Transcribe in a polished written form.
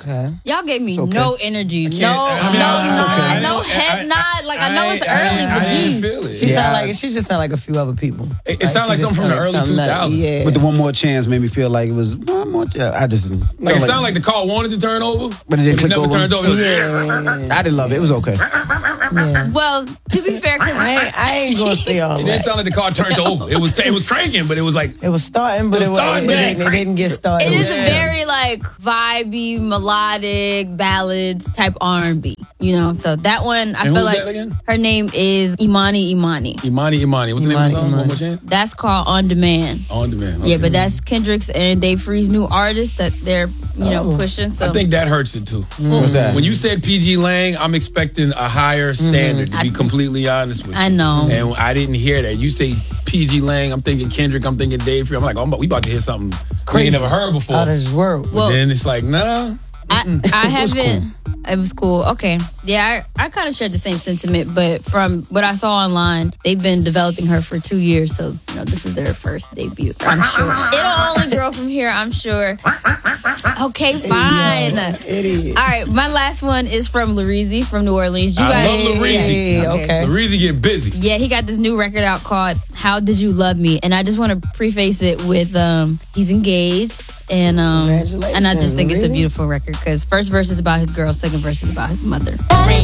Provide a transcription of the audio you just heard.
Okay. Y'all gave me okay. no energy. No head nod. Like, I know it's early, but I didn't geez. feel it. She just sound like a few other people. It sounded like something from the early 2000s. Yeah. But the one more chance made me feel like it was one more. I just Like, it sounded like the car wanted to turn over, but it didn't click never over. turned over. I didn't love it. It was okay. Yeah. Well, to be fair, because I ain't gonna say all It didn't that. sound like the car turned over. It was cranking, but it was like It was starting, but it didn't get started. it is a very like vibey, melodic ballads type R&B. You know, so that one I And feel who's like that again? her name is Imani. Imani. What's the name of the song? One more chance. That's called On Demand. On Demand. Okay. Yeah, but that's Kendrick's and Dave Free's new artist that they're pushing. So I think that hurts it too. What's that? When you said PG Lang, I'm expecting a higher standard, to be completely honest with you. I know. And I didn't hear that. You say PG Lang, I'm thinking Kendrick, I'm thinking Dave Free. I'm like, we about to hear something we ain't never heard before. Out of this world. But then it's like, nah. I haven't. It was cool. Okay. Yeah, I kind of shared the same sentiment, but from what I saw online, they've been developing her for 2 years, so this is their first debut. I'm sure it'll only grow from here. I'm sure. Okay, fine. Idiot. All right, my last one is from Lareezy from New Orleans. You I guys, love Lareezy. Yeah, Okay. Lareezy get busy. Yeah, he got this new record out called "How Did You Love Me," and I just want to preface it with he's engaged, and I just think it's a beautiful record because first verse is about his girl, second verse is about his mother.